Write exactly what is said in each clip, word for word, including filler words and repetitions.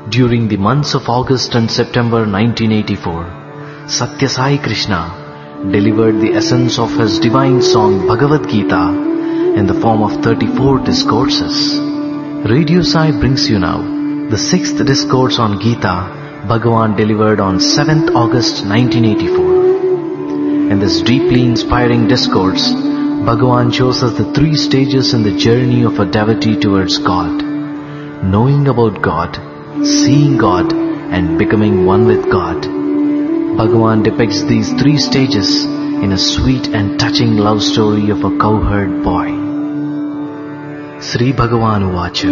During the months of August and September nineteen eighty-four, Satya Sai Krishna delivered the essence of his divine song Bhagavad Gita in the form of thirty-four discourses. Radio Sai brings you now the sixth discourse on Gita Bhagavan delivered on seventh August nineteen eighty-four. In this deeply inspiring discourse, Bhagavan shows us the three stages in the journey of a devotee towards God: knowing about God, seeing God, and becoming one with God. Bhagavan depicts these three stages in a sweet and touching love story of a cowherd boy. Sri Bhagavan Uvacha.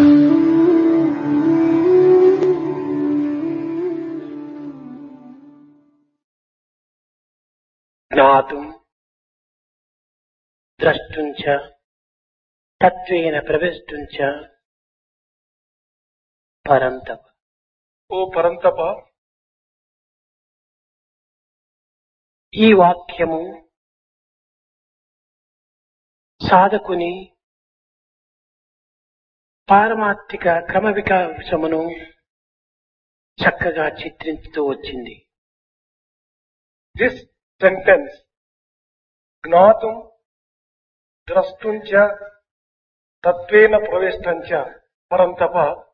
జ్ఞాతుం ద్రష్టుం చ తత్వేన ప్రవేష్టం చ పరంతప. ఓ పరంతప, ఈ వాక్యము సాధకుని పారమార్థిక క్రమ వికాసమును చక్కగా చిత్రించుతూ వచ్చింది. This sentence జ్ఞాతుం ద్రష్టుం చ తత్వేన ప్రవేష్టం చ పరంతప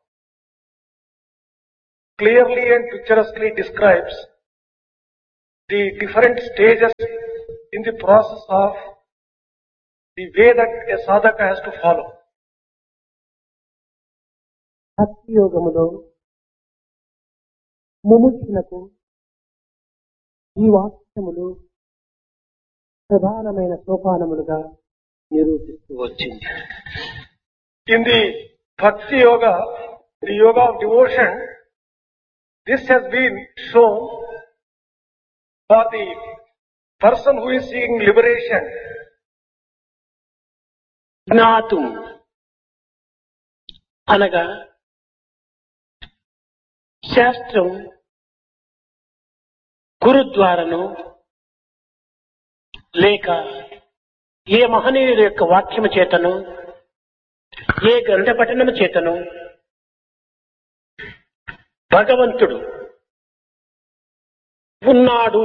clearly and picturesquely describes the different stages in the process of the way that a sadhaka has to follow. భక్తి యోగములో ముముక్షులకు ఈ వాక్యములు ప్రధానమైన సోపానములుగా నిరూపిస్తూ వచ్చింది. In the Bhakti Yoga, the yoga of devotion, this has been shown for the person who is seeking liberation. జ్ఞాతుం అనగా శాస్త్రం గురుద్వారను లేక ఏ మహనీయుల యొక్క వాక్యము చేతను ఏ గ్రంథ పఠనము చేతను భగవంతుడు ఉన్నాడు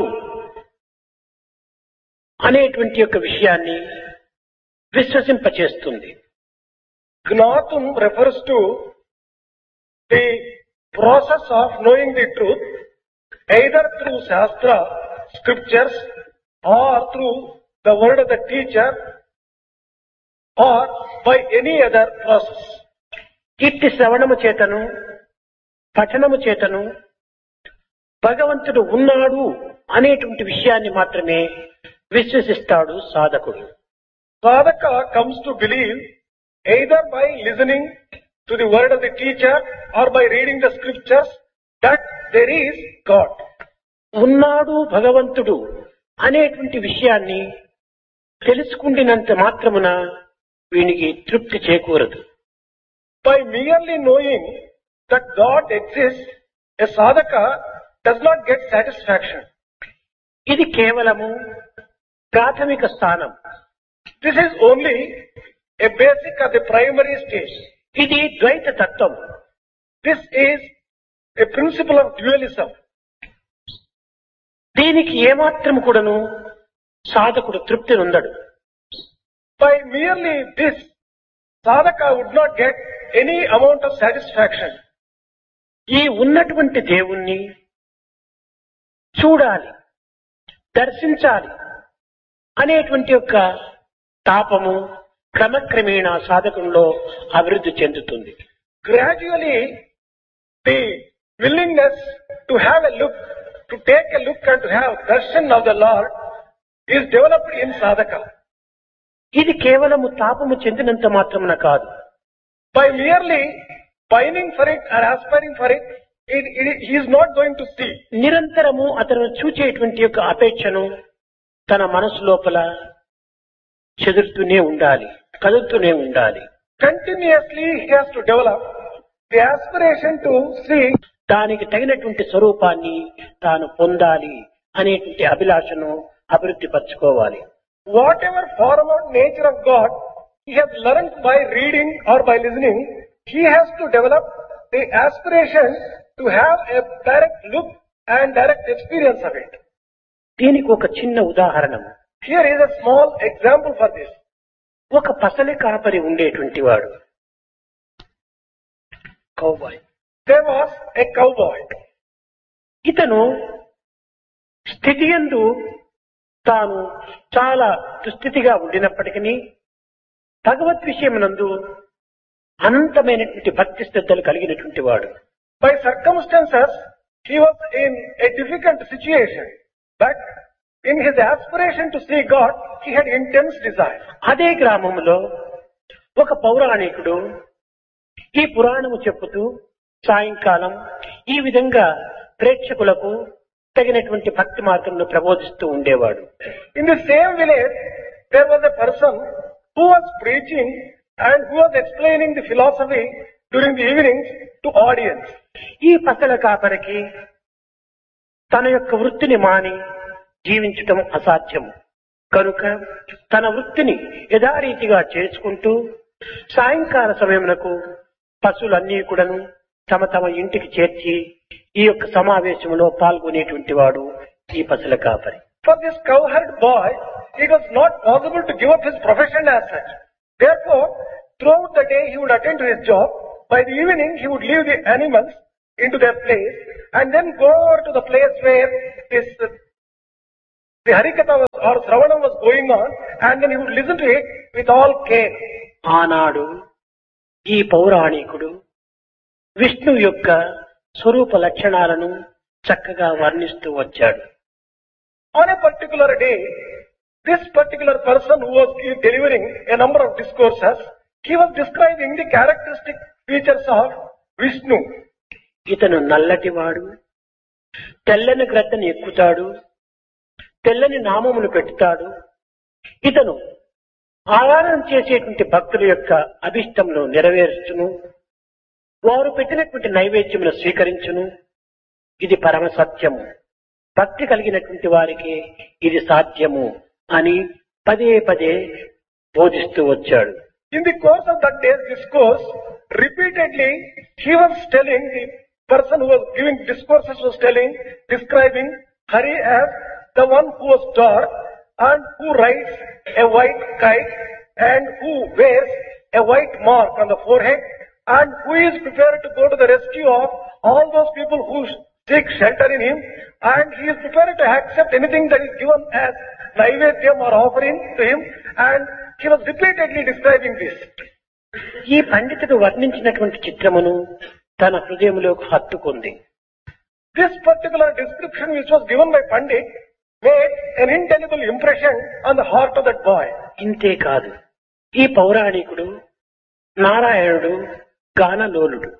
అనేటువంటి యొక్క విషయాన్ని విశ్వసింపచేస్తుంది. Gnatum refers to the process of knowing the truth either through Shastra, scriptures, or through the word of the teacher, or by any other process. ఇట్టి శ్రవణము చేతను పఠనము చేతను భగవంతుడు ఉన్నాడు అనేటువంటి విషయాన్ని మాత్రమే విశ్వసిస్తాడు సాధకుడు. Sadhaka comes to believe either by listening to the word of the teacher or by reading the scriptures that there is God. ఉన్నాడు భగవంతుడు అనేటువంటి విషయాన్ని తెలుసుకుంటున్నంత మాత్రమున వీనికి తృప్తి చేకూరదు. By merely knowing that God exists, a sadhaka does not get satisfaction. ఇది కేవలము ప్రాథమిక స్థానం. This is only a basic or the primary stage. ఇది ద్వైత తత్వం. This is a principle of dualism. దీనికి ఏమాత్రం కూడాను సాధకుడు తృప్తి నొందడు. By merely this, sadhaka would not get any amount of satisfaction. ఈ ఉన్నటువంటి దేవుణ్ణి చూడాలి, దర్శించాలి అనేటువంటి యొక్క తాపము క్రమక్రమేణా సాధకంలో అభివృద్ధి చెందుతుంది. Gradually, the willingness to have a look, to take a look and to have darshan of the Lord is developed in sadhaka. ఇది కేవలము తాపము చెందినంత మాత్రమున కాదు. By merely pining for it or aspiring for it, it, it, he is not going to see. నిరంతరము అతను చూచేటువంటి యొక్క అపేక్షను తన మనసు లోపల చెదురుతూనే ఉండాలి, కదులుతూనే ఉండాలి. Continuously he has to develop the aspiration to see. దానికి తగినటువంటి స్వరూపాన్ని తాను పొందాలి అనేటువంటి అభిలాషను అభివృద్ధి పరచుకోవాలి. Whatever form or nature of God he has learned by reading or by listening, he has to develop the aspiration to have a direct look and direct experience of it. దీనికి ఒక చిన్న ఉదాహరణ. Here is a small example for this. ఒక పసలి కాపరి ఉండేటువంటి వాడు, cowboy. There was a cowboy. ఇతను స్థితి యందు తాను చాలా దుస్థితిగా ఉండినప్పటికీ భగవత్ విషయమునందు అనంతమైనటువంటి భక్తి శ్రద్ధలు కలిగినటువంటి వాడు. By circumstances, he was in a difficult situation, but in his aspiration to see God, he had intense desire. అదే గ్రామంలో ఒక పౌరాణికుడు ఈ పురాణము చెప్పుతూ సాయంకాలం ఈ విధంగా ప్రేక్షకులకు తగినటువంటి భక్తి మార్గంలో ప్రబోధిస్తూ ఉండేవాడు. In the same village, there was a person who was preaching and who was explaining the philosophy during the evenings to audience. ఈ పసల కాపరికి తన యొక్క వృత్తిని మాని జీవించటం అసాధ్యం కనుక తన వృత్తిని యథారీతిగా చేసుకుంటూ సాయంకాల సమయమునకు పశువులన్నీ కూడాను తమ తమ ఇంటికి చేర్చి ఈ యొక్క సమావేశంలో పాల్గొనేటువంటి వాడు ఈ పసల కాపరి. For this cowherd boy, it was not possible to give up his profession as such. Therefore, throughout the day he would attend to his job. By the evening, he would leave the animals into their place and then go over to the place where this, uh, the Harikatha was, or Sravanam was going on, and then he would listen to it with all care. ఆనాడు ఈ పౌరాణికుడు విష్ణు యొక్క స్వరూప లక్షణాలను చక్కగా వర్ణిస్తూ వచ్చాడు. On a particular day, this particular person who was delivering a number of discourses, he was describing the characteristic features of Vishnu. ఇతను నల్లటివాడు, తెల్లని గ్రద్దను ఎక్కుతాడు, తెల్లని నామములు పెట్టుతాడు. ఇతను ఆరాధన చేసేటువంటి భక్తుల యొక్క అభిష్టంలో నెరవేర్చును, వారు పెట్టినటువంటి నైవేద్యమును స్వీకరించును. ఇది పరమ సత్యము, భక్తి కలిగినటువంటి వారికి ఇది సాధ్యము అని పదే పదే బోధిస్తూ వచ్చాడు. In the course of that day's discourse, repeatedly he was telling, the person who was giving discourses was telling, describing Hari as the one who was dark and who rides a white kite and who wears a white mark on the forehead and who is prepared to go to the rescue of all those people who seek shelter in him, and he is prepared to accept anything that is given as naivedyam or offering to him, and he was repeatedly describing this. ఈ పండితుడు వర్ణించినటువంటి చిత్రమును తన హృదయంలోకి హత్తుకుంది. This particular description which was given by Pandit made an indelible impression on the heart of that boy. ఇంతే కాదు, ఈ పౌరాణికుడు నారాయణుడు గానలోలుడు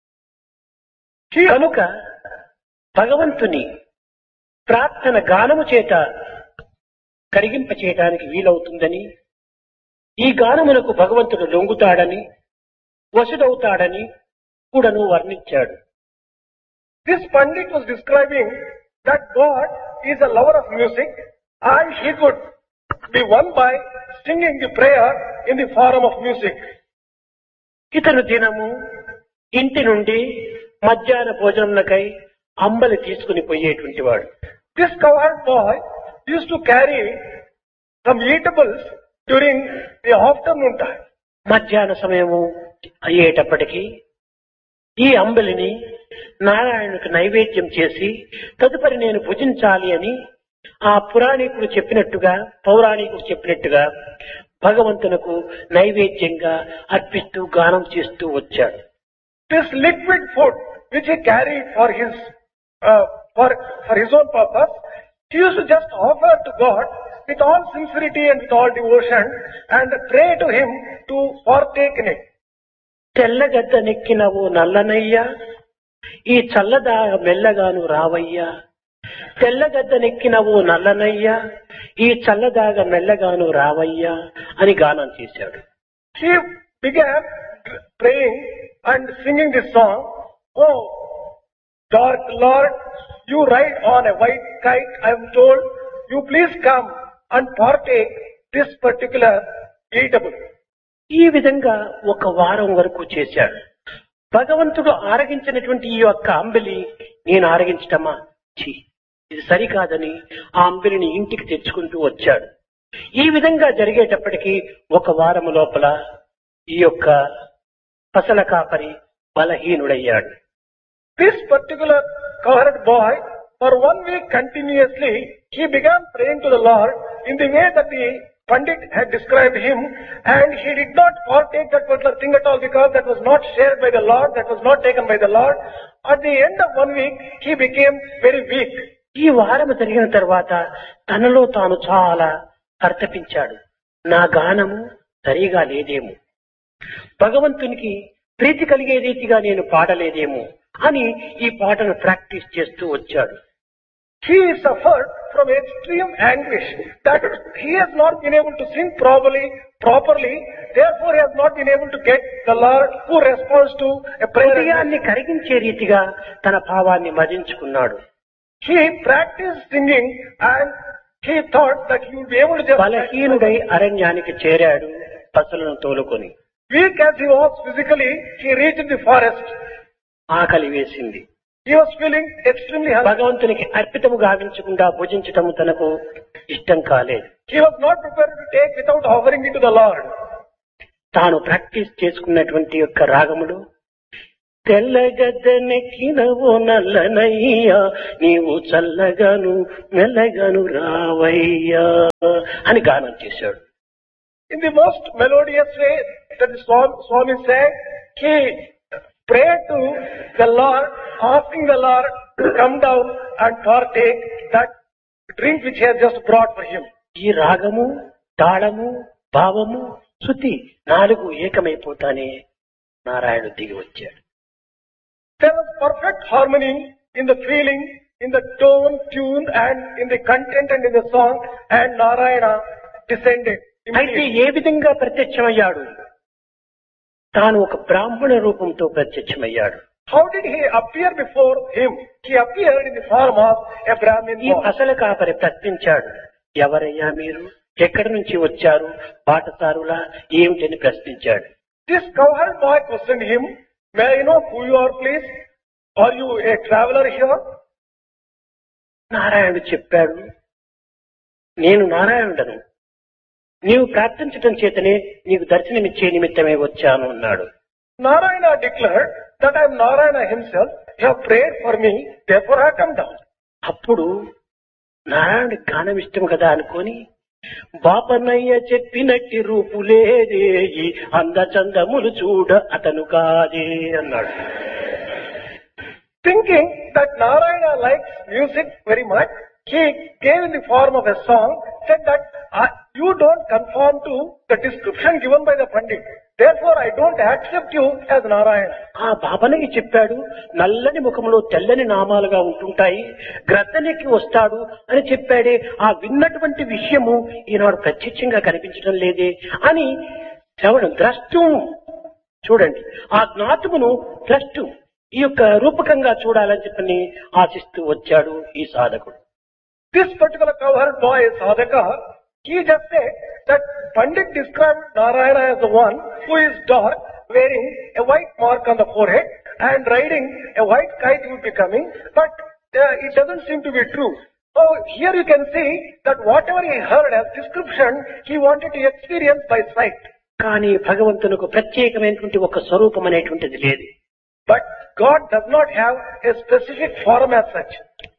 కనుక భగవంతుని ప్రార్థన గానము చేత కరిగింప చేయడానికి వీలవుతుందని, ఈ గానమునకు భగవంతుడు లొంగుతాడని, వశుడవుతాడని కూడాను వర్ణించాడు. This Pandit was describing that God is a lover of music and he could be won by singing the prayer in the form of music. ఇతను దినము ఇంటి నుండి మధ్యాహ్న భోజనములకై అంబలి తీసుకుని పోయేటువంటి వాడు. This cowherd boy used to carry some eatables during the afternoon time. మధ్యాహ్న సమయము అయ్యేటప్పటికీ ఈ అంబలిని నారాయణునికి నైవేద్యం చేసి తదుపరి నేను భుజించాలి అని ఆ పురాణికుడు చెప్పినట్టుగా, పౌరాణికుడు చెప్పినట్టుగా భగవంతునకు నైవేద్యంగా అర్పిస్తూ గానం చేస్తూ వచ్చాడు. This liquid food which he carried for his uh, for for his own purpose, he used to just offer to God with all sincerity and with all devotion and pray to him to partake in it. తెల్లగద్ద నెక్కినవు నల్లనయ్యా, ఈ చల్లదాగ మెల్లగాను రావయ్యా, తెల్లగద్ద నెక్కినవు నల్లనయ్యా, ఈ చల్లదాగ మెల్లగాను రావయ్యా అని గానం చేశాడు. He began praying and singing this song. Oh, dark Lord, you ride on a white kite, I am told. You please come and partake this particular eatable. ఈ విధంగా ఒక వారం వరకు చేశాడు. భగవంతుడు ఆరగించినటువంటి ఈ యొక్క అంబిలి నేను ఆరగించటమా, ఛీ, ఇది సరికాదని ఆ అంబిలిని ఇంటికి తెచ్చుకుంటూ వచ్చాడు. ఈ విధంగా జరిగేటప్పటికీ ఒక వారము లోపల ఈ యొక్క పసల కాపరి బలహీనుడయ్యాడు. This particular cowherd boy, for one week continuously, he began praying to the Lord in the way that the Pandit had described him, and he did not partake that particular thing at all because that was not shared by the Lord, that was not taken by the Lord. At the end of one week, he became very weak. ఈ వారము జరిగిన తర్వాత తనలో తాను చాలా పరితపించాడు. నా గానము సరిగా లేదేమో, భగవంతునికి ప్రీతి కలిగే రీతిగా నేను పాడలేదేమో అని ఈ పాటను ప్రాక్టీస్ చేస్తూ వచ్చాడు. He suffered from extreme anguish that he has not been able to sing properly, properly. Therefore, he has not been able to get the Lord who responds to a prayer. హృదయాన్ని కరిగించే రీతిగా తన భావాన్ని మదించుకున్నాడు. He practiced singing and he thought that he would be able to just... బలహీనుడై అరణ్యానికి చేరాడు పశువులను తోలుకొని. Weak as he was physically, he reached the forest. ఆకలి వేసింది. He was feeling extremely hungry. భగవంతునికి అర్పితము గావించకుండా భుజించటము తనకు ఇష్టం కాలేదు. He was not prepared to take without offering it to the Lord. తాను ప్రాక్టీస్ చేసుకున్నటువంటి యొక్క రాగములు, తెల్లగద్దెనెక్కినవో నల్లనయ్యా నీవు చల్లగాను మెల్లగాను రావయ్యా అని గానం చేశాడు. In the most melodious way that the Swami said, he prayed to the Lord, asking the Lord to come down and partake that drink which he has just brought for him. ఈ రాగము, తాళము, భావము, శృతి నాలుగు ఏకమైపోతానే నారాయణుడు దిగి వచ్చాడు. There was perfect harmony in the feeling, in the tone, tune, and in the content and in the song, and Narayana descended. అయితే ఏ విధంగా ప్రత్యక్షమయ్యాడు? తాను ఒక బ్రాహ్మణ రూపంతో ప్రత్యక్షమయ్యాడు. How did he appear before him? He appeared in the form of a Brahmin ఈ boy. అసలు కాపరి ప్రశ్నించాడు, ఎవరయ్యా మీరు, ఎక్కడి నుంచి వచ్చారు, బాటసారులా ఏమిటని ప్రశ్నించాడు. This cowherd boy questioned him, may I know who you are, please? Are you a traveler here? నారాయణుడు చెప్పాడు, నేను నారాయణుడను, నీవు ప్రార్థించటం చేతనే నీకు దర్శనమిచ్చే నిమిత్తమే వచ్చాను అన్నాడు. Narayana declared that I am Narayana himself. You have prayed for me, therefore I have come down. అప్పుడు నారాయణుడికి గానం ఇష్టం కదా అనుకొని, బాపనయ్య చెప్పినట్టి రూపులేదే ఈ అందచందములు చూడ అతను కాదే అన్నాడు. Thinking that Narayana likes music very much, he gave in the form of a song, said that uh, you don't conform to the description given by the Pandit. Therefore, I don't accept you as Narayana. ఆ బాపనయ్య చెప్పాడు, నల్లని ముఖంలో తెల్లని నామాలుగా ఉంటుంటాయి, గ్రద్దనికి వస్తాడు అని చెప్పాడే, ఆ విన్నటువంటి విషయము ఈనాడు ప్రత్యక్షంగా కనిపించడం లేదే అని శ్రవణం ద్రష్టం. చూడండి, ఆ జ్ఞాతమును ద్రష్టం ఈ యొక్క రూపకంగా చూడాలని చెప్పని ఆశిస్తూ వచ్చాడు ఈ సాధకుడు. This particular cowherd boy, Sadhaka, he just said that Pandit described Narayana as the one who is dark, wearing a white mark on the forehead and riding a white kite would be coming, but uh, it doesn't seem to be true. So here you can see that whatever he heard as description, he wanted to experience by sight. కానీ భగవంతునికి ప్రత్యేకమైనటువంటి ఒక స్వరూపం అనేటువంటిది లేదు. But God does not have a specific form as such.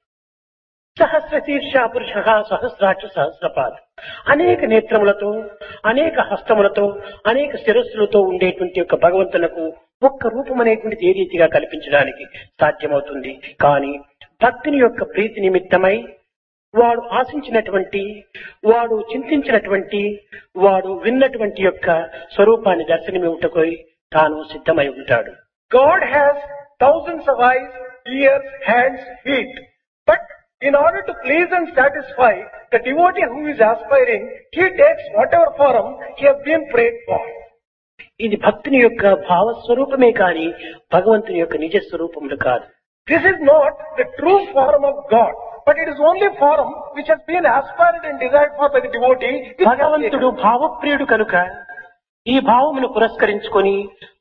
సహస్ర శీర్ష పురుష సహస్రాక్ష సహస్రపాద్, అనేక నేత్రములతో, అనేక హస్తములతో, అనేక శిరస్సులతో ఉండేటువంటి యొక్క భగవంతులకు ఒక్క రూపం అనేటువంటిది ఏ రీతిగా కల్పించడానికి సాధ్యమవుతుంది? కానీ భక్తుని యొక్క ప్రీతి నిమిత్తమై వాడు ఆశించినటువంటి, వాడు చింతించినటువంటి, వాడు విన్నటువంటి యొక్క స్వరూపాన్ని దర్శనమివ్వటకు తాను సిద్ధమై ఉంటాడు. God has thousands of eyes, ears, hands, feet. But in order to please and satisfy the devotee who is aspiring, he takes whatever form he has been prayed for. ఇది భక్తుని యొక్క భావస్వరూపమే కానీ భగవంతుని యొక్క నిజ స్వరూపములు కాదు. This is not the true form of God, but it is only form which has been aspired and desired for by the devotee. భగవంతుడు భావప్రియుడు కనుక ఈ భావమును పురస్కరించుకొని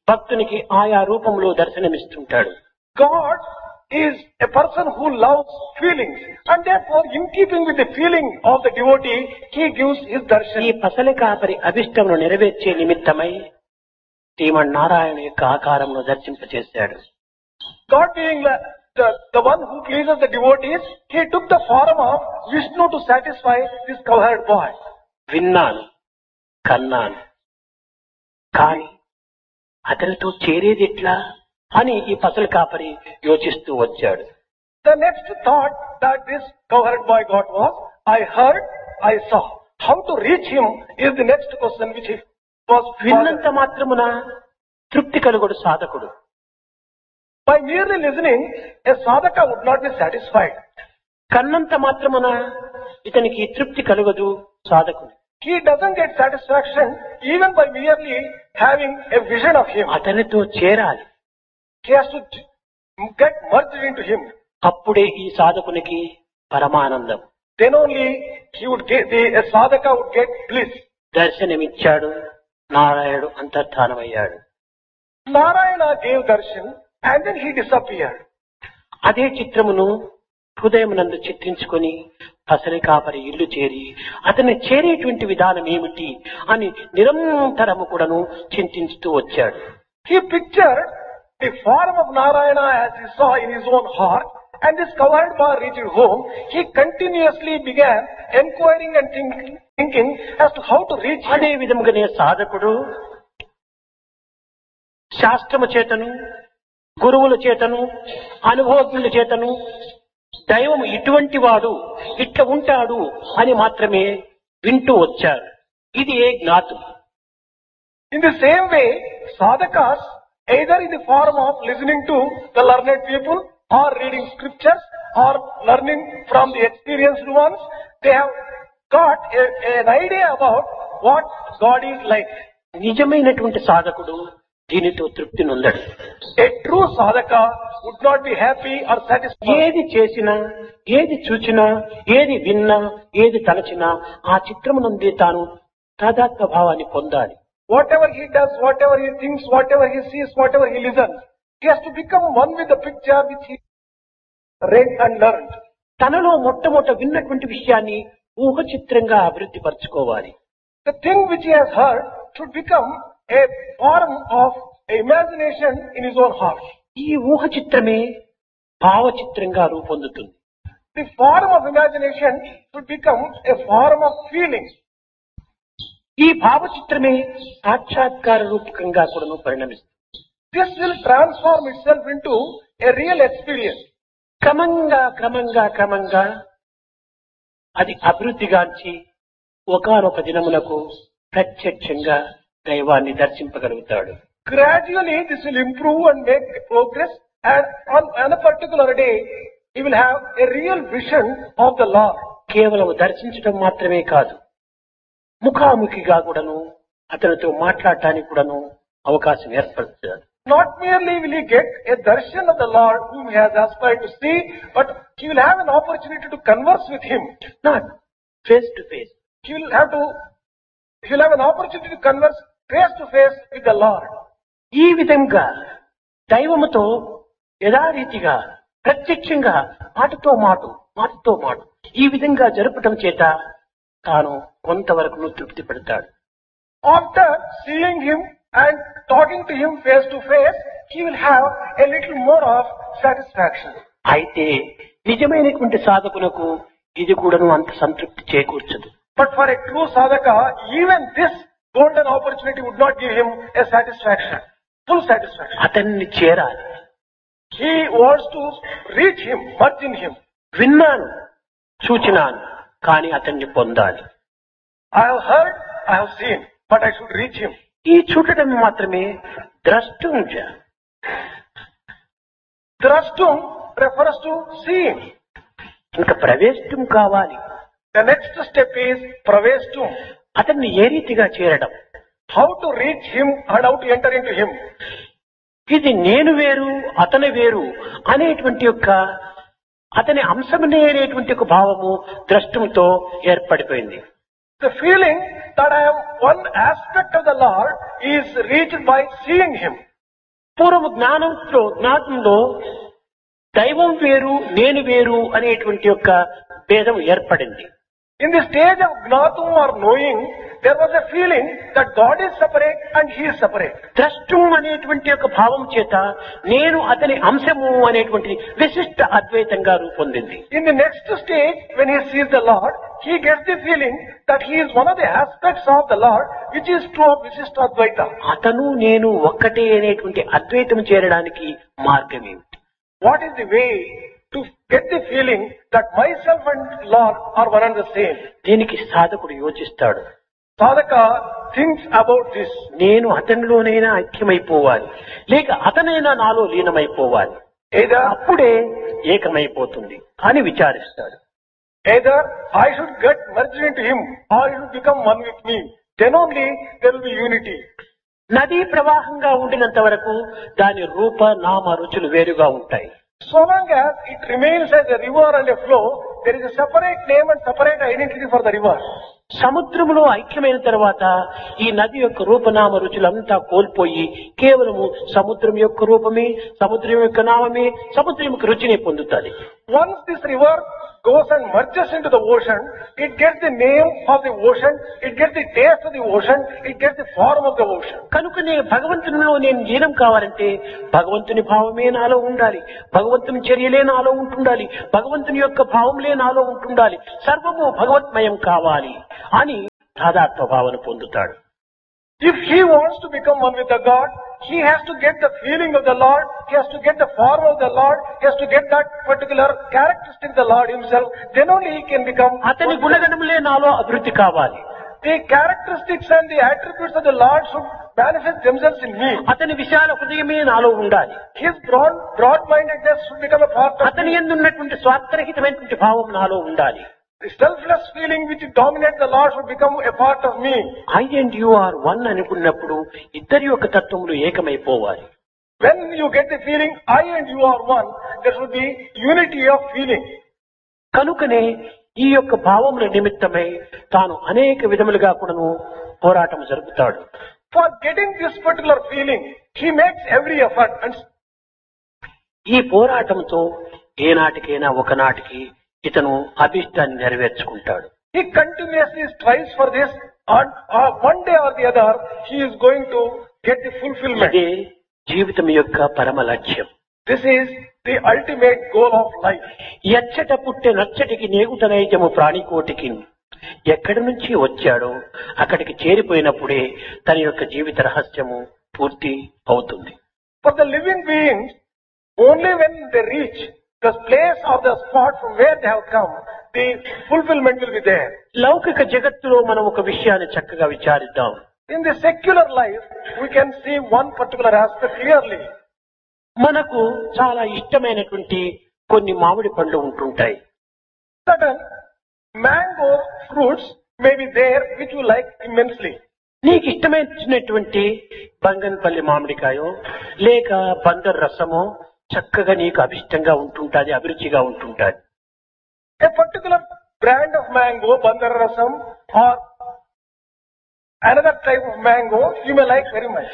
భక్తునికి ఆయా రూపంలో దర్శనమిస్తుంటాడు. God is a person who loves feelings, and therefore in keeping with the feeling of the devotee, he gives his ఈ darshan. పసలి కాపరి అభిష్టమును నెరవేర్చే నిమిత్తమై శ్రీమన్నారాయణ యొక్క ఆకారంలో దర్శింపచేశాడు. God being the, the, the one who pleases the devotees, he took the form of Vishnu to satisfy this cowherd boy. విన్నాను, కన్నాను, కాని అతనితో చేరేది ఎట్లా అని ఈ పసలి కాపరి యోచిస్తూ వచ్చాడు. The next thought that this cowherd boy got was, I heard, I saw. How to reach him is the next question which he was విన్నంత bothered. మాత్రమున తృప్తి కలుగుడు సాధకుడు. By merely listening, a sadhaka would not be satisfied. కన్నంత మాత్రమున ఇతనికి తృప్తి కలుగదు సాధకుడు. He doesn't get satisfaction even by merely having a vision of him. అతనితో చేరాలి. He has to get merged into him. అప్పుడే ఈ సాధకునికి పరమానందం. Then only he would get, the a sadhaka would get bliss. దర్శనమిచ్చాడు, నారాయణుడు అంతర్ధానమయ్యాడు. Narayana gave darshan and then he disappeared. అదే చిత్రమును హృదయమునందు చిత్రించుకొని పసలి కాపరి ఇల్లు చేరి అతన్ని చేరేటువంటి విధానం ఏమిటి అని నిరంతరము కూడాను చింతించుతూ వచ్చాడు. He pictured the form of Narayana as he saw in his own heart, and this cowherd boy reached home. He continuously began inquiring and thinking, thinking as to how to reach him. అదే విధముగానే సాధకుడు శాస్త్రము చేతను, గురువుల చేతను, అనుభవజ్ఞుల చేతను దైవము ఇటువంటి వాడు, ఇట్లా ఉంటాడు అని మాత్రమే వింటూ వచ్చారు. ఇది ఏ జ్ఞాతం. In the same way, sadhakas, either in the form of listening to the learned people or reading scriptures or learning from the experienced ones, they have got a, an idea about what God is like. నిజమైనటువంటి సాధకుడు దీనితో తృప్తి నొందడు. A true sadhaka would not be happy or satisfied. ఏది చేసినా, ఏది చూచినా, ఏది విన్నా, ఏది తలచినా ఆ చిత్రమునందే తాను తాదాత్మ్య భావాన్ని పొందాలి. Whatever he does, whatever he thinks, whatever he sees, whatever he listens, he has to become one with the picture which he read and learned. తనలో మొట్టమొదట విన్నటువంటి విషయాన్ని ఊహ చిత్రంగా అభివృద్ధి పరచుకోవాలి. The thing which he has heard should become a form of imagination in his own heart. ఈ ఊహ చిత్రమే భావ చిత్రంగా రూపొందుతుంది. The form of imagination should become a form of feeling. ఈ భావ చిత్రమే సాక్షాత్కార రూపకంగా కూడా పరిణమిస్తుంది. This will transform itself into a real experience. క్రమంగా క్రమంగా క్రమంగా అది అభివృద్ధిగాంచి ఒకానొక దినమునకు ప్రత్యక్షంగా దైవాన్ని దర్శింపగలుగుతాడు. Gradually this will improve and make progress, and on, on a particular day he will have a real vision of the Lord. కేవలం దర్శించడం మాత్రమే కాదు, ముఖాముఖిగా కూడాను అతనితో మాట్లాడటానికి కూడాను అవకాశం ఏర్పడుతుంది. Not merely will he get a darshan of the Lord whom he has aspired to see, but he will have an opportunity to converse with him. Not face to face. He will have to, he will have an opportunity to converse face to face with the Lord. ఈ విధంగా దైవముతో యథారీతిగా ప్రత్యక్షంగా మాటతో మాట మాటతో మాట ఈ విధంగా జరపటం చేత తాను కొంతవరకు తృప్తి పడతాడు. After seeing him and talking to him face to face, he will have a little more of satisfaction. అయితే నిజమైనటువంటి సాధకునకు ఇది కూడాను అంత సంతృప్తి చేకూర్చదు. But for a true sadhaka, even this golden opportunity would not give him a satisfaction, full satisfaction. అతన్ని చేరాలి. He wants to reach him, merge in him. విన్నాను, చూచినాను, కానీ అతన్ని పొందాలి. I have heard, I have seen, but I should reach him. ఈ చూడటం మాత్రమే ద్రష్టుంజ. Drashtum refers to seeing. ఇంకా ప్రవేశం కావాలి. The next step is praveshtum. అతన్ని ఏ రీతిగా చేరడం, How to reach him and how to enter into him. ఇది నేను వేరు అతని వేరు అనేటువంటి యొక్క అతని అంశమనే అనేటువంటి ఒక భావము ద్రష్టంతో ఏర్పడిపోయింది. The feeling that I am one aspect of the Lord is reached by seeing him. పూర్వము జ్ఞానంలో జ్ఞానంలో దైవం వేరు నేను వేరు అనేటువంటి యొక్క భేదం ఏర్పడింది. In the stage of Gnatum or knowing, there was a feeling that God is separate and he is separate. ద్రష్టం అనేటువంటి యొక్క భావం చేత నేను అతని అంశము అనేటువంటి విశిష్ట అద్వైతంగా రూపొందింది. In the next stage, when he sees the Lord, he gets the feeling that he is one of the aspects of the Lord, which is true of Visishta Advaita. అతను నేను ఒక్కటే అనేటువంటి అద్వైతం చేరడానికి మార్గం ఏమిటి? What is the way to get the feeling that myself and Lord are one and the same? దీనికి సాధకుడు యోచిస్తాడు. Sadhaka thinks about this. నేను అతనిలోనైనా ఐక్యమైపోవాలి, లేక అతనైనా నాలో లీనమైపోవాలి, Either, అప్పుడే ఏకమైపోతుంది అని విచారిస్తాడు. either I should get merged into him or he should become one with me. Then only there will be unity. నదీ ప్రవాహంగా ఉండినంత వరకు దాని రూప నామ రుచులు వేరుగా ఉంటాయి. So long as it remains as a river and a flow, there is a separate name and separate identity for the river. సముద్రములో ఐక్యమైన తర్వాత ఈ నది యొక్క రూపనామ రుచులంతా కోల్పోయి కేవలము సముద్రం యొక్క రూపమే, సముద్రం యొక్క నామమే, సముద్రం యొక్క రుచిని పొందుతుంది. Once this river goes and merges into the ocean, it gets the name of the ocean, it gets the taste of the ocean, it gets the form of the ocean. కనుకనే భగవంతునిలో నేను లీనం కావాలంటే భగవంతుని భావమే నాలో ఉండాలి, భగవంతుని చర్యలే నాలో ఉంటుండాలి, భగవంతుని యొక్క భావంలే నాలో ఉంటుండాలి, సర్వము భగవత్మయం కావాలి అని తాదాత్మ భావన పొందుతాడు. If he wants to become one with the God, he has to get the feeling of the Lord, he has to get the form of the Lord, he has to get that particular characteristic of the Lord himself, then only he can become. అతని గుణగణములే నాలో అభివృద్ధి కావాలి. The characteristics and the attributes of the Lord should manifest themselves in me. అతని విశాల హృదయమే నాలో ఉండాలి. His broad, broad-mindedness should become a part of అతని me. యందు ఉన్నటువంటి స్వార్థరహితమైనటువంటి భావం నాలో ఉండాలి. The selfless feeling which dominates the Lord should become a part of me. I and you are one అనుకున్నప్పుడు ఇద్దరి యొక్క తత్వములు ఏకమైపోవాలి. When you get the feeling, I and you are one, there should be unity of feeling. కనుకనే ఈ యొక్క భావముల నిమిత్తమై తాను అనేక విధములుగా కూడాను పోరాటం జరుపుతాడు. For getting this particular feeling, he makes every effort. And ఈ పోరాటంతో ఏనాటికైనా ఒకనాటికి ఇతను అభిష్టాన్ని నెరవేర్చుకుంటాడు. he continuously strives for this, and uh, one day or the other, he is going to get the fulfillment. ఇదే జీవితం యొక్క పరమ లక్ష్యం. This is the ultimate goal of life. ఎచ్చట పుట్టే నచ్చటికి నేగుట నైజము ప్రాణికోటికి ఎక్కడి నుంచి వచ్చాడో అక్కడికి చేరిపోయినప్పుడే తన యొక్క జీవిత రహస్యము పూర్తి అవుతుంది. For the living beings, only when they reach the place or the spot from where they have come, the fulfillment will be there. లౌకిక జగత్తులో మనం ఒక విషయాన్ని చక్కగా విచారిద్దాం. In the secular life, we can see one particular aspect clearly. మనకు చాలా ఇష్టమైనటువంటి కొన్ని మామిడి పండ్లు ఉంటుంటాయి. Certain mango fruits may be there which you like immensely. నీకు ఇష్టమైనటువంటి బంగన్పల్లి మామిడికాయో లేక బందర్ రసమో చక్కగా నీకు అభిష్టంగా ఉంటుంటాది, అభిరుచిగా ఉంటుంటాది. A particular brand of mango, bandar rasam, or another type of mango, you may like very much.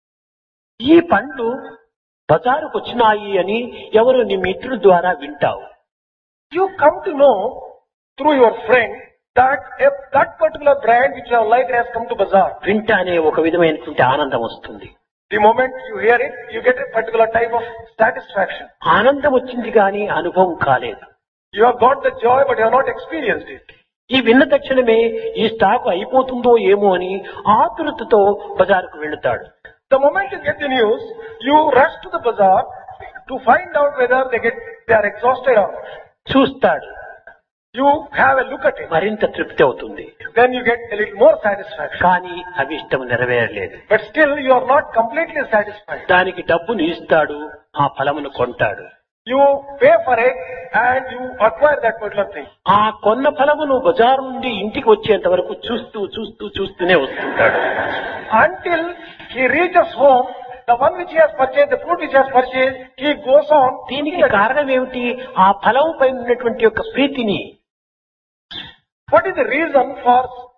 ఈ పండ్లు బజారుకు వచ్చినాయి అని ఎవరు నీ మిత్రుల ద్వారా వింటావు. You come to know through your friend that a, that particular brand which you have liked has come to bazaar. వింటానే ఒక విధమైనటువంటి ఆనందం వస్తుంది. The moment you hear it, you get a particular type of satisfaction. ఆనందం వచ్చింది కానీ అనుభవం కాలేదు. You have got the joy, but you have not experienced it. ఈ విన్న తక్షణమే ఈ స్టాక్ అయిపోతుందో ఏమో అని ఆతురతతో బజారుకు వెళుతాడు. The moment you get the news, you rush to the bazaar to find out whether they get they are exhausted or not. చూస్తాడు, You have a look at it. మరింత తృప్తి అవుతుంది. Then you get a little more satisfaction. కానీ అభిష్టం నెరవేరలేదు. But still you are not completely satisfied. దానికి డబ్బును ఇస్తాడు, ఆ ఫలమును కొంటాడు. You pay for it and you acquire that particular thing. ఆ కొన్న ఫలమును బజారు నుండి ఇంటికి వచ్చేంత వరకు చూస్తూ చూస్తూ చూస్తూనే వస్తుంటాడు. Until he reaches home, the one which he has purchased, the fruit which he has purchased, he goes on. దీనికి కారణం ఏమిటి? ఆ ఫలం పై ఉన్నటువంటి యొక్క ప్రీతిని. What is the reason for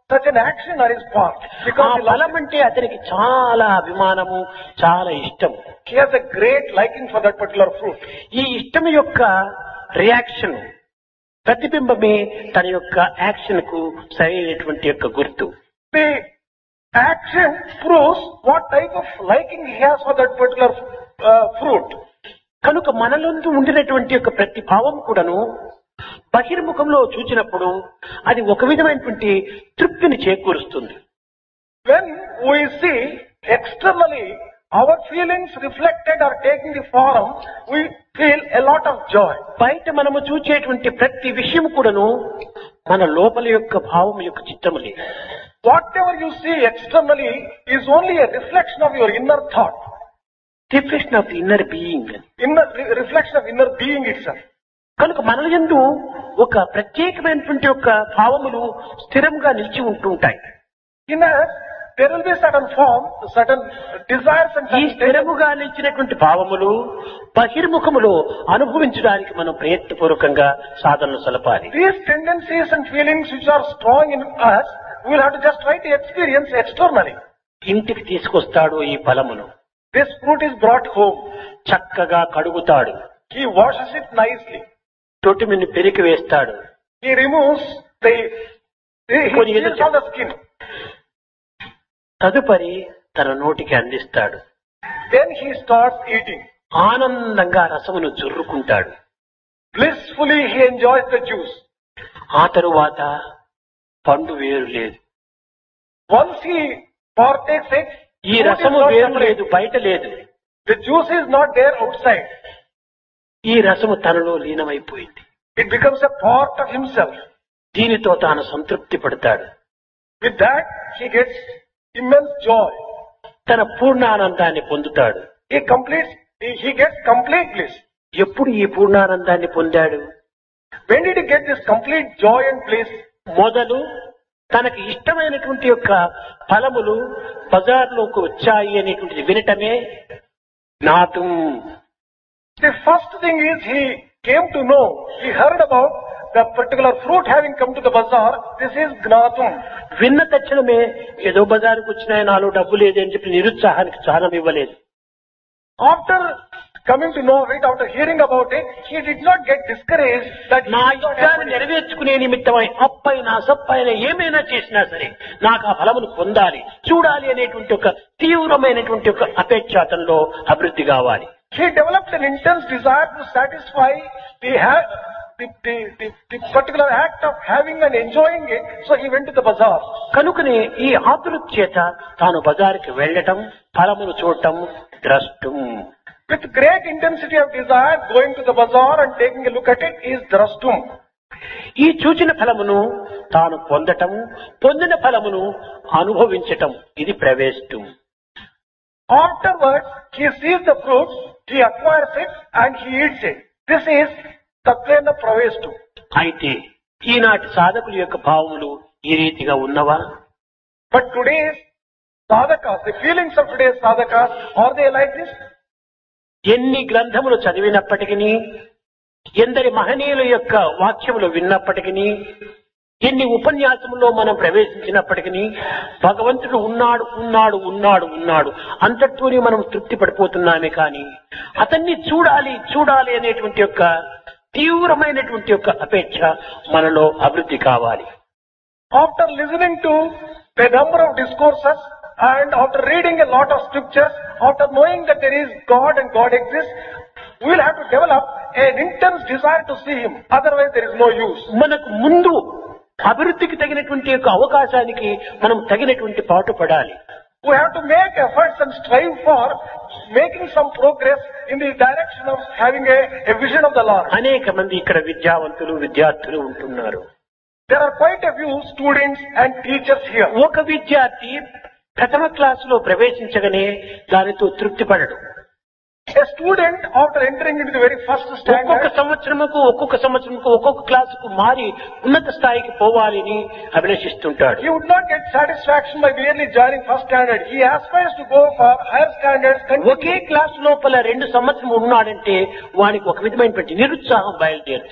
such an action on his part ఆ because he, ఫలం loves it. అంటే అతనికి చాలా అభిమానము, చాలా ఇష్టం. He has a great liking for that particular fruit. ఈ ఇష్టం యొక్క రియాక్షన్ ప్రతిబింబమే తన యొక్క యాక్షన్ కు సరైనటువంటి యొక్క గుర్తు. The action proves what type of liking he has for that particular uh, fruit. కనుక మనలందు ఉండినటువంటి యొక్క ప్రతి భావం కూడాను బహిర్ముఖంలో చూచినప్పుడు అది ఒక విధమైనటువంటి తృప్తిని చేకూరుస్తుంది. When we see externally our feelings reflected or taking the form, we feel a lot of joy. బయట మనము చూచేటువంటి ప్రతి విషయం కూడాను మన లోపల యొక్క భావం యొక్క చిత్తములే. Whatever you see externally is only a reflection of your inner thought, reflection of the inner being. inner re- reflection of inner being itself. కనుక మన యందు ఒక ప్రత్యేకమైనటువంటి యొక్క భావములు స్థిరంగా నిలిచి ఉంటుంటాయి. In us, there will be certain form, certain desires and ఈ certain tendencies. స్థిరముగా నిలిచినటువంటి భావములు బహిర్ముఖములో అనుభవించడానికి మనం ప్రయత్నపూర్వకంగా సాధనలు సలపాలి. These tendencies and feelings which are strong in us, we will have to just try to experience externally. ఇంటికి తీసుకొస్తాడు ఈ ఫలమును, This fruit is brought home. చక్కగా కడుగుతాడు, He washes it nicely. తొటిమిని పెరికి వేస్తాడు, He removes the, he Put it in peels the- all the skin. తదుపరి తన నోటికి అందిస్తాడు. Then he starts eating. ఆనందంగా రసమును జుర్రుకుంటాడు. Blissfully he enjoys the juice. ఆ తరువాత పండు వేరు లేదు, Once he partakes it, ఈ fruit is రసము not వేరు separate. లేదు, బయట లేదు. The juice is not there outside. ఈ రసము తనలో లీనమైపోయింది. It becomes a part of himself. దీనితో తాను సంతృప్తి పడతాడు. With that, he gets immense joy. తన పూర్ణానందాన్ని పొందుతాడు. He completes, he, he gets complete bliss. ఎప్పుడు ఈ పూర్ణానందాన్ని పొందాడు? When did he get this complete joy and bliss? మొదలు తనకి ఇష్టమైనటువంటి యొక్క ఫలములు బజార్లోకి వచ్చాయి అనేటువంటిది వినటమే జ్ఞాతం. The first thing is he came to know, he heard about the particular fruit having come to the bazaar. This is Gnatum. విన్న తక్షణమే ఏదో బజారుకు వచ్చినాయి, నాలో డబ్బు లేదు అని చెప్పి నిరుత్సాహానికి స్థానం ఇవ్వలేదు. After coming to know of it, after hearing about it, he did not get discouraged that he నా did not ఇష్టాన్ని have it. నెరవేర్చుకునే నిమిత్తమై అప్పైనా సప్పైనా ఏమైనా చేసినా సరే నాకు ఆ ఫలమును పొందాలి, చూడాలి అనేటువంటి ఒక తీవ్రమైనటువంటి ఒక అపేక్ష అతనిలో అభివృద్ధి కావాలి. He developed an intense desire to satisfy the, ha- the, the, the, the particular act of having and enjoying it, so he went to the bazaar. కనుకనే ఈ ఆతురత చేత తాను బజారుకి వెళ్ళటం, ఫలమును చూడటం, ద్రష్టం. With great intensity of desire, going to the bazaar and taking a look at it is drastum. ఈ చూచిన ఫలమును తాను పొందటం, పొందిన ఫలమును అనుభవించటం, ఇది ప్రవేశం. Afterwards, he sees the fruits, he acquires it and he eats it. This is Tatvena Praveshtu. అయితే ఈనాటి సాధకుల యొక్క భావములు ఈ రీతిగా ఉన్నవా? But today's sadhakas, the feelings of today's sadhakas, are they like this? ఎన్ని గ్రంథములు చదివినప్పటికీ, ఎందరి మహనీయుల యొక్క వాక్యములు విన్నప్పటికీ, ఎన్ని ఉపన్యాసములో మనం ప్రవేశించినప్పటికీ భగవంతుడు ఉన్నాడు ఉన్నాడు ఉన్నాడు ఉన్నాడు అంతటితోనే మనం తృప్తి పడిపోతున్నామే కానీ అతన్ని చూడాలి చూడాలి అనేటువంటి యొక్క తీవ్రమైనటువంటి యొక్క అపేక్ష మనలో అభివృద్ధి కావాలి. After listening to a number of discourses and after reading a lot of scriptures, after knowing that there is God and God exists, we will have to develop an intense desire to see Him. Otherwise there is no use. మనకు ముందు అభివృద్ధికి తగినటువంటి యొక్క అవకాశానికి మనం తగినటువంటి పాటు పడాలి. We have to make efforts and strive for making some progress in the direction of having a, a vision of the Lord. అనేక మంది ఇక్కడ విద్యావంతులు విద్యార్థులు ఉంటున్నారు. There are quite a few students and teachers here. ఒక విద్యార్థి ప్రథమ క్లాసులో ప్రవేశించగానే దానితో తృప్తి పడడు. A student, after entering into the very first ఒక్కొక్క standard, సంవత్సరముకు ఒక్కొక్క సంవత్సరముకు ఒక్కొక్క క్లాసుకు మారి ఉన్నత స్థాయికి పోవాలని అభిలషిస్తుంటాడు. he would not get satisfaction by merely joining first standard. He aspires to go for higher standards. Okay class లోపల రెండు సంవత్సరం ఉన్నాడంటే వానికి ఒక విధమైనటువంటి నిరుత్సాహం బయలుదేరుతుంది.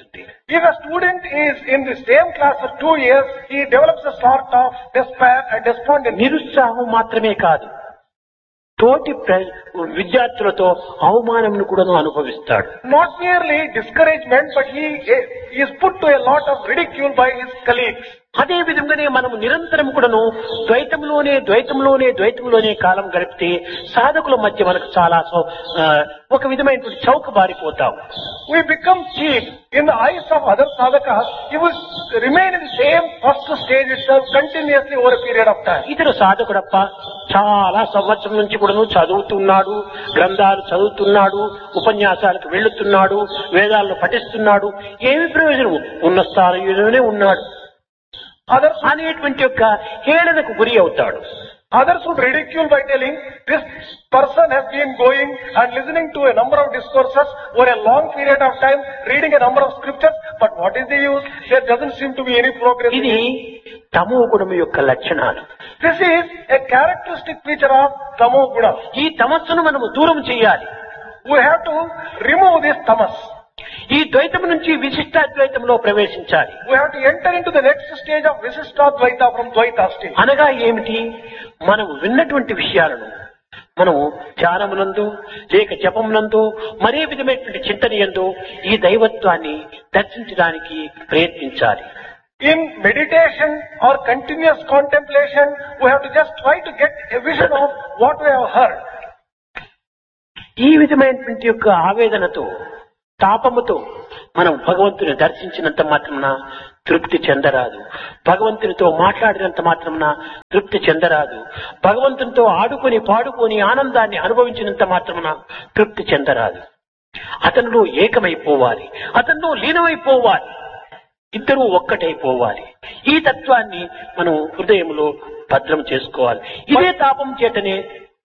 If a student is in the same class for two years, he develops a sort of despair and despondency. నిరుత్సాహం మాత్రమే కాదు, తోటి ప్ర- విద్యార్థులతో అవమానంను కూడా అనుభవిస్తాడు. Not merely discouragement, but he he is put to a lot of ridicule by his colleagues. అదే విధంగానే మనము నిరంతరం కూడాను ద్వైతంలోనే ద్వైతంలోనే ద్వైతంలోనే కాలం గడిపితే సాధకుల మధ్య మనకు చాలా సౌ- ఆ, ఒక విధమైనటువంటి చౌక బారిపోతాం. We become cheap in the eyes of other sadhakas. He will remain in the same first stage itself continuously over a period of time. ఇతర సాధకుడప్ప చాలా సంవత్సరం నుంచి కూడాను చదువుతున్నాడు, గ్రంథాలు చదువుతున్నాడు, ఉపన్యాసాలకు వెళ్తున్నాడు, వేదాలను పఠిస్తున్నాడు, ఏమి ప్రయోజనము, ఉన్న స్థానంలోనే ఉన్నాడు Others, అనేటువంటి యొక్క హేళనకు గురి అవుతాడు. others would ridicule by telling this person has been going and listening to a number of discourses over a long period of time, reading a number of scriptures, but what is the use? There doesn't seem to be any progress. in ఇది it. తమో గుణము యొక్క లక్షణాలు. This is a characteristic feature of tamo guna. ఈ తమస్సును మనము దూరం చేయాలి. We have to remove this tamas. ఈ ద్వైతం నుంచి విశిష్టాద్వైతంలో ప్రవేశించాలి. We have to enter into the next stage of Visishtadvaita from Dvaita stage. అనగా ఏమిటి? మనం విన్నటువంటి విషయాలను మనము ధ్యానమునందు లేక జపమునందు మరే విధమైనటువంటి చింతనయందు ఈ దైవత్వాన్ని దర్శించడానికి ప్రయత్నించాలి. In meditation or continuous contemplation, we have to just try to get a vision of what we have heard. ఈ విధమైనటువంటి యొక్క ఆవేదనతో తాపముతో మనం భగవంతుని దర్శించినంత మాత్రమున తృప్తి చెందరాదు. భగవంతునితో మాట్లాడినంత మాత్రమున తృప్తి చెందరాదు. భగవంతునితో ఆడుకొని పాడుకొని ఆనందాన్ని అనుభవించినంత మాత్రమున తృప్తి చెందరాదు. అతనిలో ఏకమైపోవాలి, అతనిలో లీనమైపోవాలి, ఇద్దరూ ఒక్కటైపోవాలి. ఈ తత్వాన్ని మనం హృదయంలో భద్రం చేసుకోవాలి. ఇదే తాపం చేతనే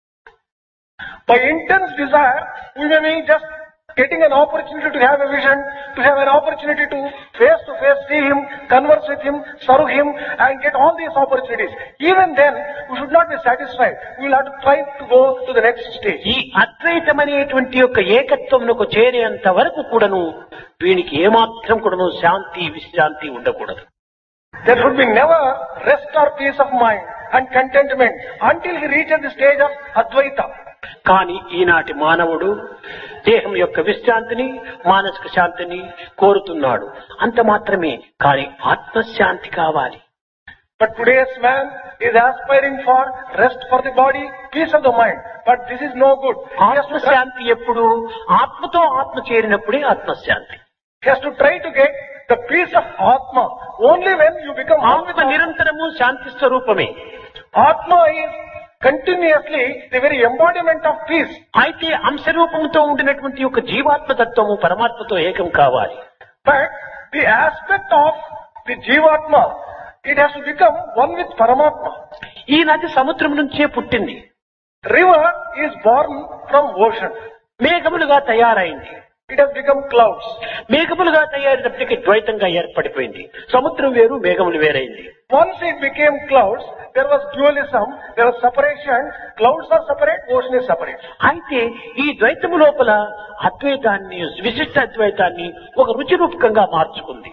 By intense desire, we may be just getting an opportunity to have a vision, to have an opportunity to face to face see him, converse with him, serve him, and get all these opportunities. Even then, we should not be satisfied. We will have to try to go to the next stage. ఈ అద్వైతమనేటువంటి యొక్క ఏకత్వమునకు చేరేంత వరకు కూడాను వీనికి ఏమాత్రం కూడాను శాంతి విశ్రాంతి ఉండకూడదు. There should be never rest or peace of mind and contentment until he reaches the stage of Advaita. కానీ ఈనాటి మానవుడు దేహం యొక్క విశ్రాంతిని మానసిక శాంతిని కోరుతున్నాడు, అంత మాత్రమే. కానీ ఆత్మశాంతి కావాలి. But today's man is aspiring for rest for the body, peace of the mind. But this is no good. He has to try, ఆత్మశాంతి ఎప్పుడు ఆత్మతో ఆత్మ చేరినప్పుడే ఆత్మశాంతి. he has to try to get the peace of Atma. Only when you become one with ఆత్మ నిరంతరము శాంతి స్వరూపమే. Atma is continuously the very embodiment of peace. అయితే అంశరూపంతో ఉండినటువంటి యొక్క జీవాత్మ తత్వము పరమాత్మతో ఏకం కావాలి. But the aspect of the Jivatma, it has to become one with Paramatma. ఈ నది సముద్రం నుంచే పుట్టింది, River is born from ocean. మేఘములుగా తయారైంది. It has become clouds. మేఘములుగా తయారైనప్పటికీ ద్వైతంగా ఏర్పడిపోయింది. సముద్రం వేరు, మేఘములు వేరైంది. Once it became clouds, there was dualism, there was separation. Clouds are separate, ocean is separate. అయితే ఈ ద్వైతము లోపల అద్వైతాన్ని విశిష్ట అద్వైతాన్ని ఒక రుచి రూపకంగా మార్చుకుంది.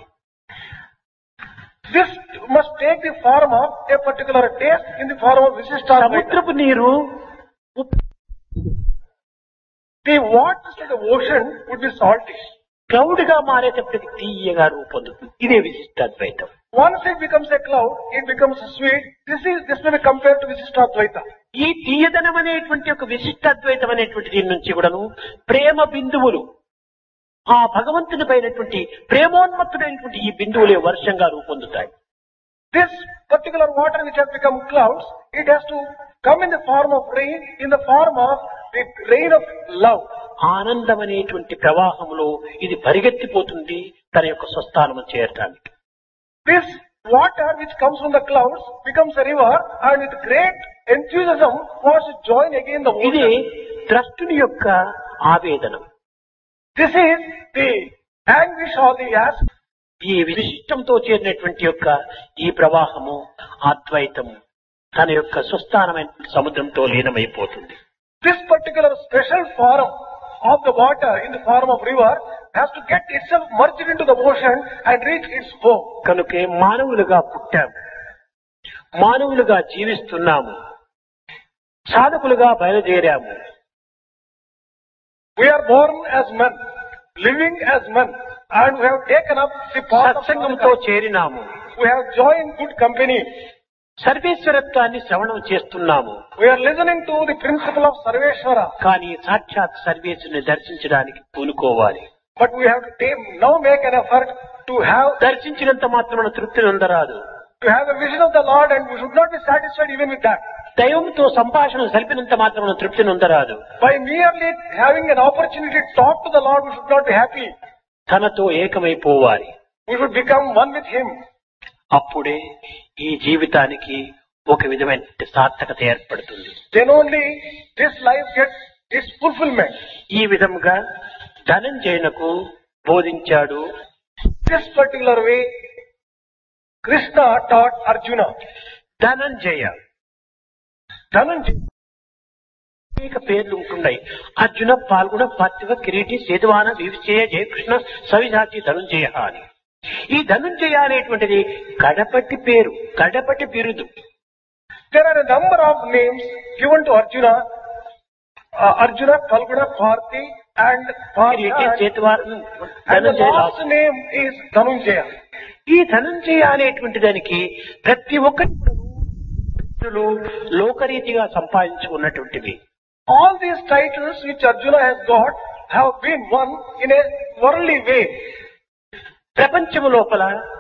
This must take the form of a particular taste in the form of Visishtadvaita. సముద్రపు నీరు ఉప్పు, The waters of the ocean would be salty. Cloud గా మారేటప్పటికి తీయగా రూపొందుతుంది. ఇదే విశిష్ట అద్వైతం. Once it becomes a cloud, it becomes sweet. This is this may be compared to Visishtadvaita. ఈ తీయదనం అనేటువంటి ఒక విశిష్టాద్వైతం అనేటువంటి దీని నుంచి కూడాను ప్రేమ బిందువులు, ఆ భగవంతుని పైనటువంటి ప్రేమోన్మత్తుడైనటువంటి ఈ బిందువులే వర్షంగా రూపొందుతాయి. This particular water which has become clouds, it has to come in the form of rain, in the form of the rain of love. ఆనందం అనేటువంటి ప్రవాహంలో ఇది పరిగెత్తిపోతుంది తన యొక్క స్వస్థానము చేరటానికి. This water which comes from the clouds becomes a river, and with great enthusiasm wants to join again the ఇది ocean. ద్రష్టుని యొక్క ఆవేదనం. This is the anguish or the ask. ఈ విశిష్టంతో చేరినటువంటి యొక్క ఈ ప్రవాహము అద్వైతము తన యొక్క స్వస్థానమైన సముద్రంతో లీనమైపోతుంది. This particular special form of the water in the form of river has to get itself merged into the ocean and reach its home. కనుకే మానవులుగా పుట్టాము, మానవులుగా జీవిస్తున్నాము, సాధకులుగా బయలుదేరాము. We are born as men, living as men, and we have taken up the path of సత్సంగంతో sadhana. చేరినాము, We have joined good company. సర్వేశ్వరత్వాన్ని శ్రవణం చేస్తున్నాము. We are listening to the principle of Sarveshwara. కానీ సాక్షాత్ సర్వేశ్వరుని దర్శించడానికి పూనుకోవాలి. But we have to take, now make an effort to have దర్శించినంత మాత్రమున తృప్తి నొందరాదు. to have a vision of the Lord, and we should not be satisfied even with that. దైవంతో సంభాషణ సలిపినంత మాత్రమున తృప్తి నొందరాదు. By merely having an opportunity to talk to the Lord, we should not be happy. తనతో ఏకమైపోవాలి. We should become one with Him. అప్పుడే ఈ జీవితానికి ఒక విధమైన సార్థకత ఏర్పడుతుంది. Then only this life gets its fulfillment. ఈ విధంగా ధనంజయునకు బోధించాడు. This particular way, Krishna taught Arjuna. Dhananjaya Dhananjaya. అనేక పేర్లు ఉంటున్నాయి. అర్జున, పాల్గొన, పార్థివ, కిరీటి, సేతువాన, వివిచేయ, జయకృష్ణ, సవిధాచి, ధనుంజయ అని. ఈ ధనుంజయ అనేటువంటిది కడపటి పేరు, కడపటి బిరుదు. There are a number of names given to Arjuna. Uh, Arjuna, Palguna, Parthi, and Kireeti, Partha. సేతువాన, And the Dhanunjaya. last name is Dhanunjaya. ఈ ధనంజయ అనేటువంటి దానికి ప్రతి ఒక్కటి లోకరీతిగా సంపాదించుకున్నటువంటివి. All these titles which Arjuna has got have been won in a worldly way. ప్రపంచము లోపల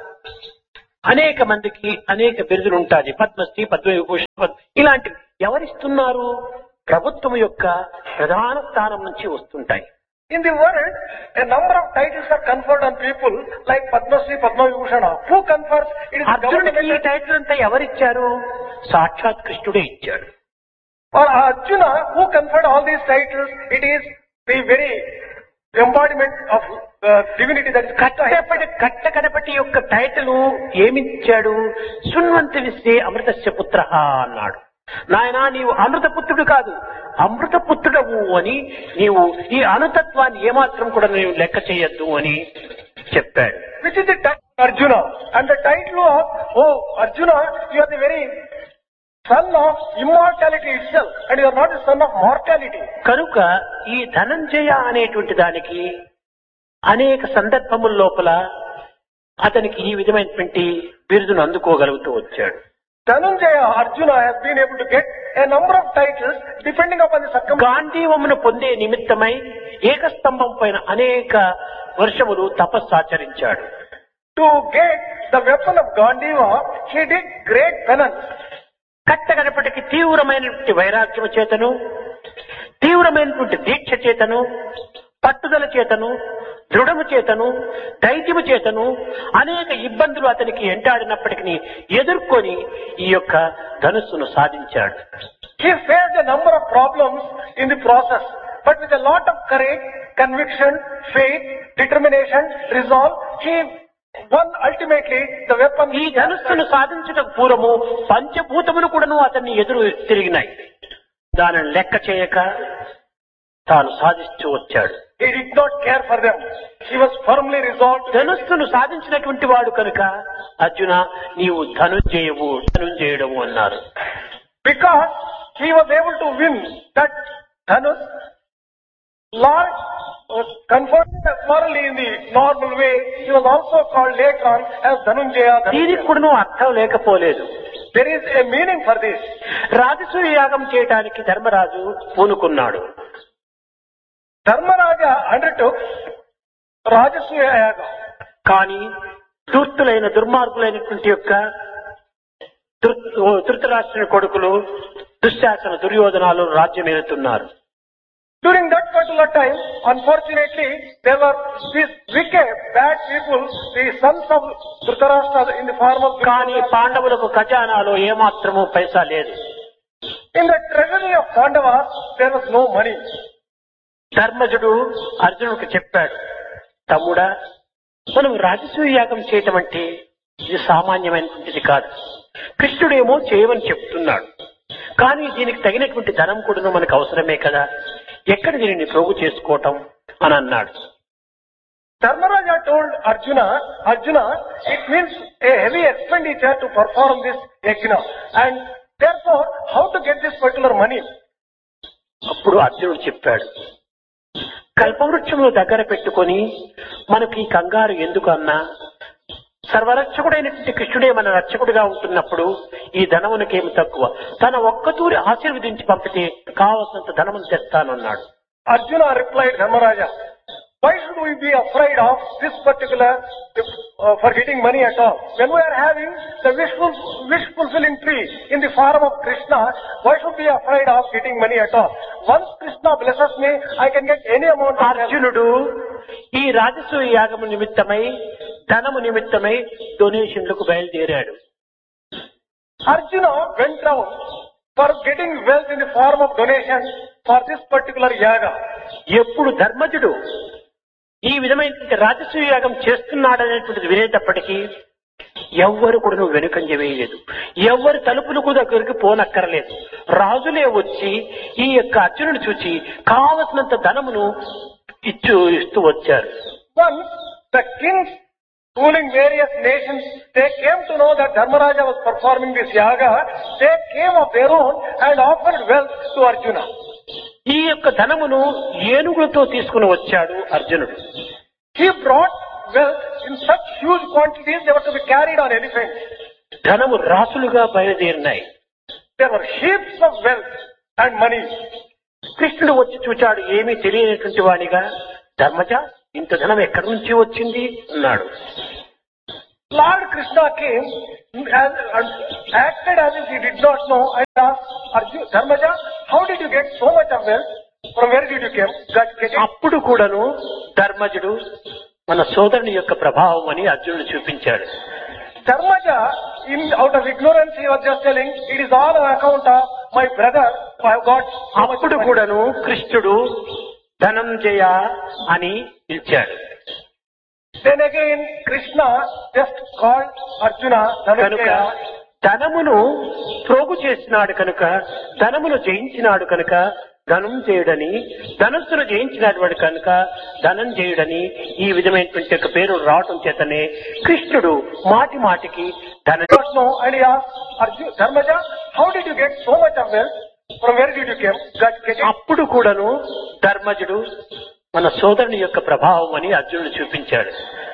అనేక మందికి అనేక బిరుదులు ఉంటాయి. పద్మశ్రీ, పద్మవిభూషణ్, పద్మ ఇలాంటివి ఎవరిస్తున్నారు? ప్రభుత్వం యొక్క ప్రధాన స్థానం నుంచి వస్తుంటాయి. In the world, a number of titles are conferred on people like Padma Shri, Padma Vibhushana. Who confers? It is the అర్జునుడికి ఈ government. టైటిల్ అంతా ఎవరిచ్చారు? సాక్షాత్ కృష్ణుడే ఇచ్చాడు. Or Arjuna, who conferred all these titles, it is the very embodiment of uh, divinity that is Krishna. కట్టపటి కట్ట కడపటి యొక్క టైటిల్ ఏమిచ్చాడు? శృణ్వంతి విశ్వే అమృతస్య పుత్ర అన్నాడు. నాయనా, నీవు అమృతపుత్రుడు కాదు, అమృతపుత్రుడవు అని, నీవు ఈ అనుతత్వాన్ని ఏమాత్రం కూడా నీవు లెక్క చేయొద్దు అని చెప్పాడు. Which is the title of Arjuna. And the title of, oh Arjuna, you are the very son of immortality itself, and you are not the son of mortality. కనుక ఈ ధనంజయ అనేటువంటి దానికి అనేక సందర్భముల లోపల అతనికి ఈ విధమైనటువంటి బిరుదును అందుకోగలుగుతూ వచ్చాడు. Dhananjaya, Arjuna has been able to get a number of titles depending upon the circumstances. గాంధీవమును పొందే నిమిత్తమై ఏకస్తంభం పైన అనేక వర్షములు తపస్సాచరించాడు. To get the weapon of Gandiva, he did great penance. కట్టగడపటికి తీవ్రమైనటువంటి వైరాగ్యము చేతను, తీవ్రమైనటువంటి దీక్ష చేతను, పట్టుదల చేతను, దృఢము చేతను, ధైర్యము చేతను అనేక ఇబ్బందులు అతనికి ఎంటాడినప్పటికీ ఎదుర్కొని ఈ యొక్క ధనుస్సును సాధించాడు. He faced a number of problems in the process, but with a lot of courage, conviction, faith, determination, resolve, he won ultimately the weapon. ఈ ధనుస్సును సాధించటకు పూర్వము పంచభూతములు కూడాను అతన్ని ఎదురు తిరిగినాయి. దానిని లెక్క చేయక తాను సాధిస్తూ వచ్చాడు. He did not care for them. He was firmly resolved. ధనుస్సును సాధించినటువంటి వాడు కనుక అర్జున, నీవు ధనుంజయవు, ధనుంజయుడము అన్నారు. Because he was able to win that Dhanus, Lord was conferred morally in the normal way. He was also called later on as Dhanunjaya. దీనికి Dhanunjaya. కూడా అర్థం లేకపోలేదు. There is a meaning for this. రాజసూయ యాగం చేయడానికి Dharmaraju పూనుకున్నాడు. Dharmaraja undertook Rajasuya Yaga. కానీ దుర్తులైన దుర్మార్గులైనటువంటి యొక్క ధృతరాష్ట్రుని కొడుకులు దుశ్శాసన దుర్యోధనాలు రాజ్యం ఏలుతున్నారు. During that particular time, unfortunately, there were these wicked, bad people, the sons of Dhritarashtra in the form of కానీ పాండవులకు ఖజానాలో ఏమాత్రము పైసా లేదు. In the treasury of Pandavas, there was no money. ధర్మజుడు అర్జునుడికి చెప్పాడు, తమ్ముడా, మనం రాజసూయ యాగం చేయటం అంటే ఇది సామాన్యమైనటువంటిది కాదు. కృష్ణుడేమో చేయమని చెప్తున్నాడు, కానీ దీనికి తగినటువంటి ధనం కూడా మనకు అవసరమే కదా, ఎక్కడ దీనిని ప్రోగు చేసుకోవటం అని అన్నాడు. Dharmaraja told Arjuna, Arjuna, it means a heavy expenditure to perform this yajna. And therefore, how to get this particular money? అప్పుడు అర్జునుడు చెప్పాడు, కల్పవృక్షమును దగ్గర పెట్టుకొని మనకి ఈ కంగారు ఎందుకు అన్నా, సర్వరక్షకుడైనటువంటి కృష్ణుడే మన రక్షకుడిగా ఉంటున్నప్పుడు ఈ ధనమునకేమి తక్కువ, తన ఒక్కతూరి ఆశీర్వదించి పంపితే కావలసినంత ధనమును తెస్తానన్నాడు. Arjuna replied, Dharmaraja, why should we be afraid of this particular, uh, for getting money at all? When we are having the wish, ful- wish fulfilling tree in the form of Krishna, why should we be afraid of getting money at all? Once Krishna blesses me, I can get any amount of money. అర్జునుడు ఈ రాజసూయ యాగము నిమిత్తమై ధనము నిమిత్తమై డొనేషన్లకు బయలుదేరాడు. Arjuna went down for getting wealth in the form of donation for this particular yaga. ఎప్పుడు ధర్మజుడు ఈ విధమైనటువంటి రాజసూయ యాగం చేస్తున్నాడనేటువంటిది వినేటప్పటికీ ఎవ్వరు కూడా నువ్వు వెనుకంజ వేయలేదు, ఎవ్వరు తలుపులకు దగ్గరికి పోనక్కరలేదు. రాజులే వచ్చి ఈ యొక్క అర్జునుడు చూచి కావలసినంత ధనమును ఇచ్చు ఇస్తూ వచ్చారు. Once the kings ruling various nations, they came to know that Dharmaraja was performing this yaga. They came of their own and offered wealth to Arjuna. ఈ యొక్క ధనమును ఏనుగులతో తీసుకుని వచ్చాడు అర్జునుడు. He brought wealth in such huge quantities they were to be carried on elephants. ధనము రాసులుగా బయలుదేరినాయి. There were heaps of wealth and money. కృష్ణుడు వచ్చి చూచాడు, ఏమీ తెలియనటువంటి వాడిగా, ధర్మజ ఇంత ధనం ఎక్కడి నుంచి వచ్చింది అన్నాడు. Lord Krishna came and, and acted as if he did not know and asked Arjuna, Dharmaja, how did you get so much of wealth? From where did you get, get, get it? అప్పుడు కూడాను ధర్మజుడు మన సోదరుని యొక్క ప్రభావం అని అర్జునుడు చూపించాడు. Dharmaja, in, out of ignorance, he was just telling, it is all on account of my brother who have got so much అప్పుడు money. కూడాను కృష్ణుడు ధనంజయ అని పిలిచాడు. Then again, Krishna just called Arjuna కనుక Dhananjaya. ధనమును ప్రోగు చేసినాడు కనుక, ధనమును జయించినాడు కనుక ధనంజయుడని, ధనస్సును జయించినటువంటి కనుక ధనంజయుడని ఈ విధమైనటువంటి యొక్క పేరు రావటం చేతనే కృష్ణుడు మాటి మాటికి ధన Did not know and he asked Arjuna, Dharmaja, how did you get so much of wealth? From where did you get, get, get it? అప్పుడు కూడాను ధర్మజుడు మన సోదరుని యొక్క ప్రభావం అని అర్జునుడు చూపించాడు.